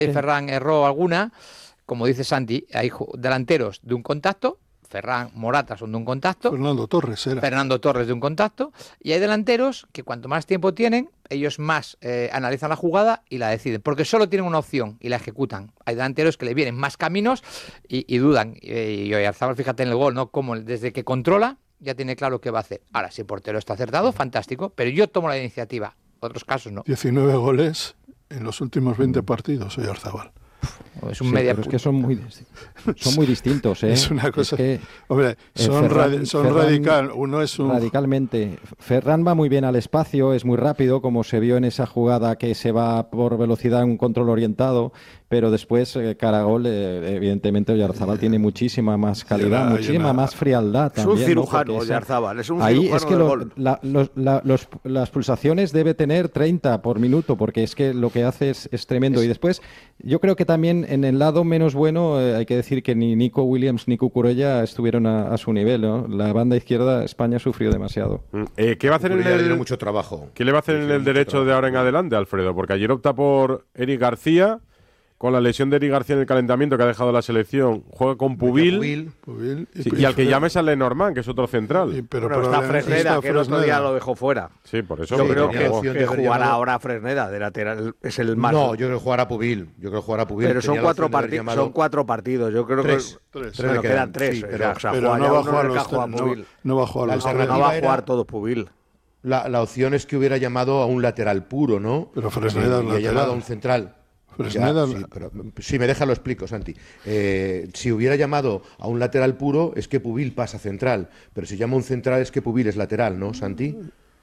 Ferran erró alguna, como dice Santi, hay delanteros de un contacto, Ferran, Morata son de un contacto. Fernando Torres de un contacto. Y hay delanteros que cuanto más tiempo tienen, ellos más analizan la jugada y la deciden. Porque solo tienen una opción y la ejecutan. Hay delanteros que le vienen más caminos y dudan. Y Oyarzabal, fíjate en el gol, ¿no? Como desde que controla, ya tiene claro qué va a hacer. Ahora, si el portero está acertado, fantástico. Pero yo tomo la iniciativa. Otros casos no. 19 goles en los últimos 20 partidos, Oyarzabal. Es un media. Pero es que son muy distintos, ¿eh? Es una cosa. Es que, hombre, son radical. Uno es un. Radicalmente. Ferran va muy bien al espacio, es muy rápido, como se vio en esa jugada que se va por velocidad en un control orientado. Pero después, cara a gol, evidentemente Oyarzabal tiene muchísima más calidad, muchísima más frialdad también. Es un cirujano, ¿no? Oyarzabal, es un ahí cirujano es que del gol. las pulsaciones debe tener 30 por minuto, porque es que lo que hace es tremendo. Y después, yo creo que también en el lado menos bueno, hay que decir que ni Nico Williams ni Cucurella estuvieron a su nivel, ¿no? La banda izquierda, España sufrió demasiado. ¿Qué va a hacer mucho trabajo. ¿Qué le va a hacer en el derecho de ahora en adelante, Alfredo? Porque ayer opta por Eric García. Con la lesión de Eric García en el calentamiento que ha dejado la selección, juega con Pubil y al que llame es a Lenormand, que es otro central. Pero está Fresneda, que el otro día lo dejó fuera. Sí, por eso. Yo creo que jugará ahora Fresneda de lateral, es el más. No, yo creo que jugará Pubil. Pero son 4 partidos. Yo creo que pero quedan 3. Pero no va a jugar no va a jugar los 3. No va a jugar todo Pubil. La opción es que hubiera llamado a un lateral puro, ¿no? Pero Fresneda y ha llamado a un central. Si me deja lo explico, Santi. Si hubiera llamado a un lateral puro es que Pubil pasa central, pero si llama a un central es que Pubil es lateral, ¿no, Santi?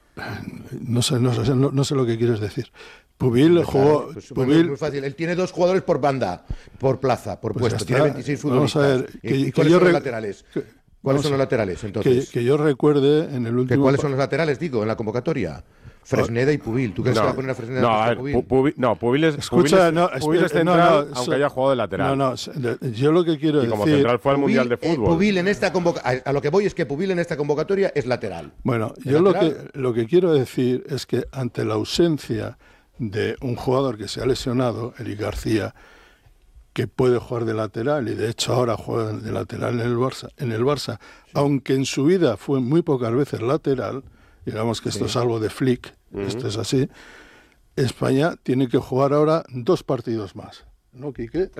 No sé lo que quieres decir. Pubil jugó. Pues Pubil, es muy fácil. Él tiene 2 jugadores por banda, por plaza, por puesto. Tiene 26 futbolistas. Vamos a ver. ¿Y cuáles son los laterales? ¿Cuáles son los laterales, entonces? Que yo recuerde en el último. ¿Cuáles son los laterales, digo, en la convocatoria? Fresneda y Pubil. ¿Tú crees que va a poner a Fresneda? Pubil es central, aunque haya jugado de lateral. Yo lo que quiero decir. Como central fue al Mundial de Fútbol. Pubil en esta a lo que voy es que Pubil en esta convocatoria es lateral. Bueno, yo lo que quiero decir es que ante la ausencia de un jugador que se ha lesionado, Eric García, que puede jugar de lateral y de hecho ahora juega de lateral en el Barça, aunque en su vida fue muy pocas veces lateral. Digamos que esto es algo de Flick, esto es así. España tiene que jugar ahora 2 partidos más, ¿no, Quique?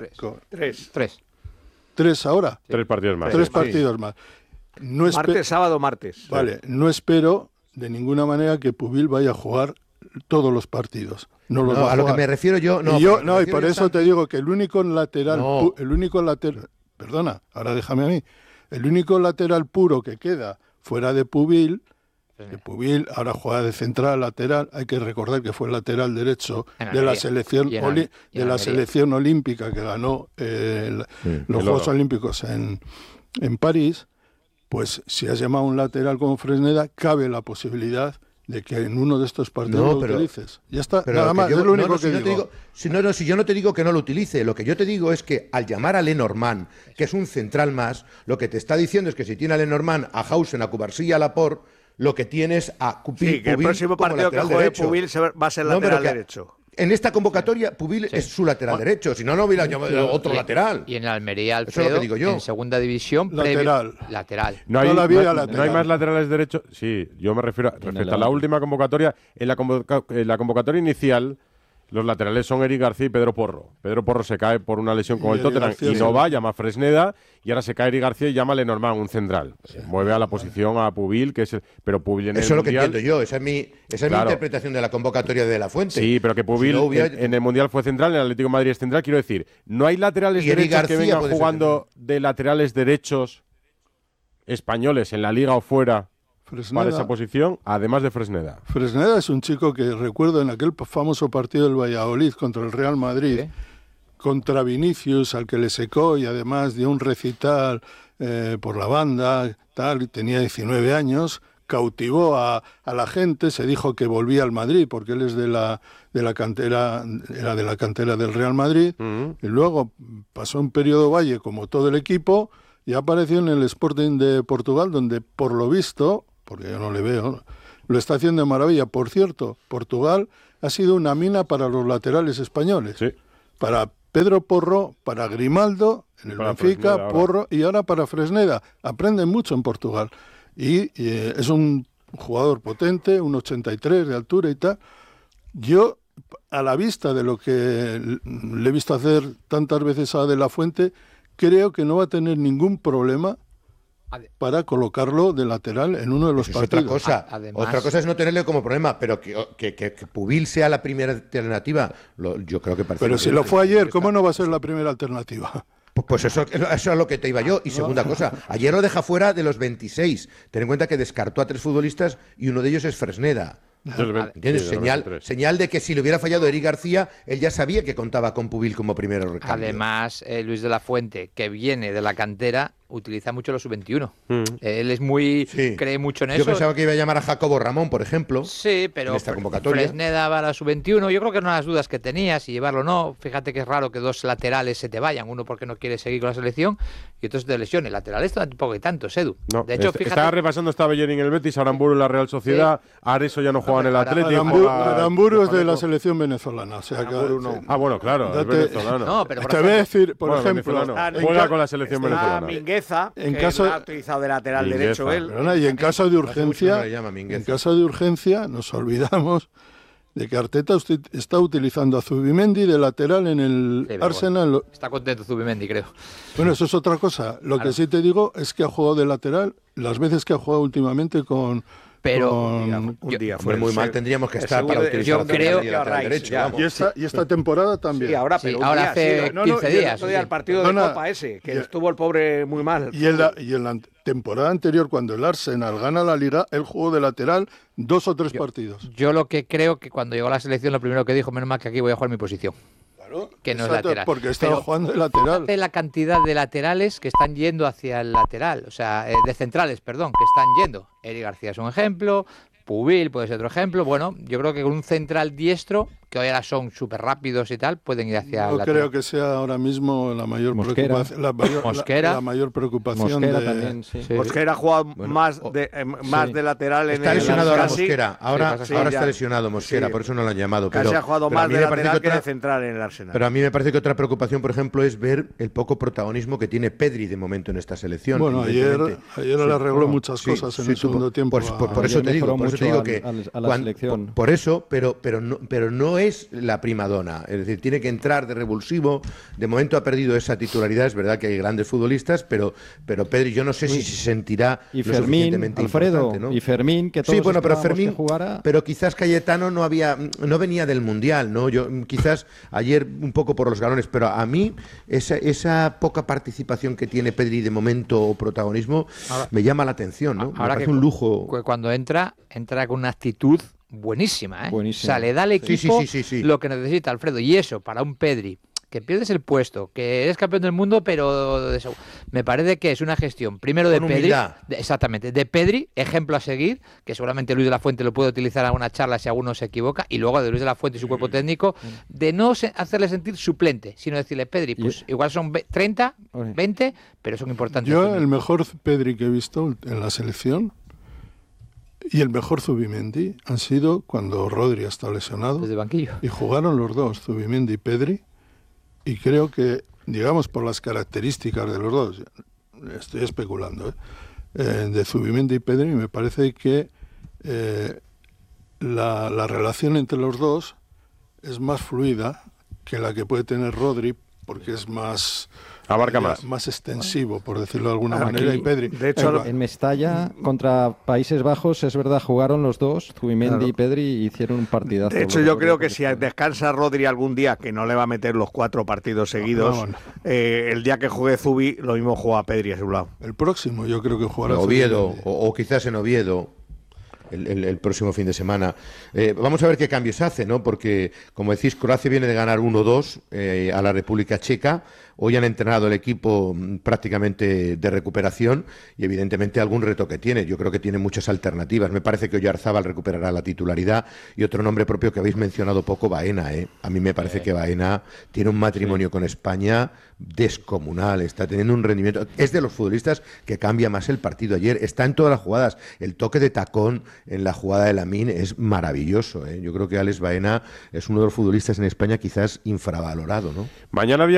3 ahora. 3 partidos más. 3 partidos más. Martes. Vale, no espero de ninguna manera que Pubil vaya a jugar todos los partidos. No los va a lo que me refiero yo. Y por eso te digo que el único lateral. Perdona, ahora déjame a mí. El único lateral puro que queda fuera de Pubil. Que Pubil ahora juega de central lateral. Hay que recordar que fue el lateral derecho de la selección olímpica que ganó los Juegos Olímpicos en París. Pues si has llamado a un lateral como Fresneda, cabe la posibilidad de que en uno de estos partidos lo utilices. Ya está, nada más, es lo único que digo. Si yo no te digo que no lo utilice, lo que yo te digo es que al llamar a Lenormand, que es un central más, lo que te está diciendo es que si tiene a Lenormand, a Hausen, a Cubarsí y a Laporte, lo que tienes a Pubil, que el próximo partido que juegue Pubil va a ser lateral derecho. En esta convocatoria, Pubil es su lateral derecho, si no, no hubiera llamado otro lateral. Y en Almería, Alfredo, eso es lo que digo yo. En segunda división, lateral. No hay más laterales derechos. Sí, yo me refiero respecto a la última convocatoria. En la convocatoria inicial, los laterales son Eric García y Pedro Porro. Pedro Porro se cae por una lesión con el Tottenham y no va, llama a Fresneda, y ahora se cae Eric García y llama a Lenormand, un central. Mueve a la posición a Pubil, que es pero Pubil en el Mundial. Eso es lo que entiendo yo, esa es mi interpretación de la convocatoria de La Fuente. Sí, pero que Pubil en el Mundial fue central, en el Atlético de Madrid es central, quiero decir, no hay laterales derechos que vengan jugando de laterales derechos españoles en la Liga o fuera. Fresneda, para esa posición, además de Fresneda. Fresneda es un chico que recuerdo en aquel famoso partido del Valladolid contra el Real Madrid, contra Vinicius, al que le secó y además dio un recital por la banda, tal, tenía 19 años, cautivó a la gente, se dijo que volvía al Madrid porque él es de la cantera, era de la cantera del Real Madrid, y luego pasó un periodo Valle como todo el equipo y apareció en el Sporting de Portugal, donde por lo visto, porque yo no le veo, lo está haciendo de maravilla. Por cierto, Portugal ha sido una mina para los laterales españoles. Sí. Para Pedro Porro para Grimaldo en el Benfica, Porro y ahora para Fresneda. Aprenden mucho en Portugal. Y es un jugador potente, un 83 de altura y tal. Yo, a la vista de lo que le he visto hacer tantas veces a De la Fuente, creo que no va a tener ningún problema para colocarlo de lateral en uno de los partidos. Otra cosa es no tenerle como problema, pero que Pubil sea la primera alternativa, yo creo que parece. Pero si lo fue ayer, ¿cómo no va a ser la primera alternativa? Pues eso es a lo que te iba yo. Y segunda cosa, ayer lo deja fuera de los 26. Ten en cuenta que descartó a 3 futbolistas y uno de ellos es Fresneda. ¿Entiendes? Señal de que si le hubiera fallado Eric García, él ya sabía que contaba con Pubil como primero recambio. Además, Luis de la Fuente, que viene de la cantera, utiliza mucho los sub-21. Él es muy... cree mucho en eso. Yo pensaba que iba a llamar a Jacobo Ramón, por ejemplo. Sí, pero en esta convocatoria. Fresneda va a la sub-21. Yo creo que una de las dudas que tenía, si llevarlo o no. Fíjate que es raro que 2 laterales se te vayan. Uno porque no quiere seguir con la selección y otro de lesión. Laterales tampoco hay tantos, Edu. No, de hecho, fíjate... Estaba repasando, estaba Bellerín en el Betis, Aramburu en la Real Sociedad, Areso ya no juega en el Atlético. Aramburu es de la selección venezolana. O sea que, no. Ah, bueno, claro, es venezolano. No, pero te voy a decir, por ejemplo... Juega con la selección venezolana. Mingueza, en caso ha utilizado de lateral derecho él. Y en caso de urgencia, nos olvidamos de que Arteta está utilizando a Zubimendi de lateral en el Arsenal. Bueno, está contento Zubimendi, creo. Bueno, eso es otra cosa. Lo que sí te digo es que ha jugado de lateral las veces que ha jugado últimamente con... Pero un día fue muy mal, tendríamos que estar para utilizar. Yo creo que derecho. Y esta temporada también. Sí, ahora hace 15 días. El partido de Copa ese, que estuvo el pobre muy mal. Y en la temporada anterior, cuando el Arsenal gana la Liga, él jugó de lateral 2 o 3 partidos. Yo lo que creo que cuando llegó a la selección, lo primero que dijo, menos mal que aquí voy a jugar mi posición. Que no es lateral. Porque estaba jugando de lateral. La cantidad de laterales que están yendo hacia el lateral, o sea, de centrales, perdón, que están yendo. Eric García es un ejemplo, Pubil puede ser otro ejemplo. Bueno, yo creo que con un central diestro, que hoy ahora son súper rápidos y tal, pueden ir hacia el lateral. No creo que sea ahora mismo la mayor preocupación. La mayor preocupación también, sí. Mosquera ha jugado más de lateral en el... Está lesionado ahora Mosquera. Ahora está lesionado Mosquera, por eso no lo han llamado. Casi ha jugado más de lateral que de central en el Arsenal. Pero a mí me parece que otra preocupación, por ejemplo, es ver el poco protagonismo que tiene Pedri de momento en esta selección. Bueno, ayer le arregló muchas cosas en el segundo tiempo. Por eso te digo que a la selección. Por eso, pero no es la primadona, es decir, tiene que entrar de revulsivo. De momento ha perdido esa titularidad, es verdad que hay grandes futudistas, pero Pedri yo no sé si se sentirá y lo suficientemente Alfredo, ¿no? Y Fermín, que todos pero Fermín que jugara... pero quizás Cayetano no venía del Mundial, ¿no? Yo quizás ayer un poco por los galones, pero a mí esa poca participación que tiene Pedri de momento o protagonismo me llama la atención, ¿no? Ahora me parece un lujo. Cuando entra con una actitud buenísima, ¿eh? Buenísima. O sea, le da al equipo lo que necesita Alfredo. Y eso, para un Pedri, que pierdes el puesto, que eres campeón del mundo, pero me parece que es una gestión, primero de Pedri, exactamente, de Pedri, ejemplo a seguir, que seguramente Luis de la Fuente lo puede utilizar en alguna charla si alguno se equivoca, y luego de Luis de la Fuente y su cuerpo técnico, de no hacerle sentir suplente, sino decirle, Pedri, pues igual son 30, 20, pero son importantes. Yo el mejor Pedri que he visto en la selección y el mejor Zubimendi han sido cuando Rodri ha estado lesionado. Desde el banquillo. Y jugaron los dos, Zubimendi y Pedri. Y creo que, digamos, por las características de los dos, estoy especulando, de Zubimendi y Pedri, me parece que la relación entre los dos es más fluida que la que puede tener Rodri, porque es más... Abarca más extensivo, por decirlo de alguna manera, y Pedri. De hecho, en Mestalla, contra Países Bajos, es verdad, jugaron los dos, Zubimendi y Pedri, y hicieron un partidazo. De hecho, yo creo que si descansa Rodri algún día, que no le va a meter los 4 partidos seguidos, el día que juegue Zubi, lo mismo juega Pedri a su lado. El próximo yo creo que jugará Oviedo, o quizás en Oviedo. El próximo fin de semana. Vamos a ver qué cambios hace, ¿no? Porque, como decís, Croacia viene de ganar 1-2 a la República Checa. Hoy han entrenado el equipo prácticamente de recuperación y, evidentemente, algún reto que tiene. Yo creo que tiene muchas alternativas. Me parece que Oyarzábal recuperará la titularidad y otro nombre propio que habéis mencionado poco, Baena, ¿eh? A mí me parece que Baena tiene un matrimonio con España descomunal. Está teniendo un rendimiento... Es de los futbolistas que cambia más el partido. Ayer está en todas las jugadas. El toque de tacón, en la jugada de Lamine es maravilloso, ¿eh? Yo creo que Alex Baena es uno de los futbolistas en España quizás infravalorado, ¿no? Mañana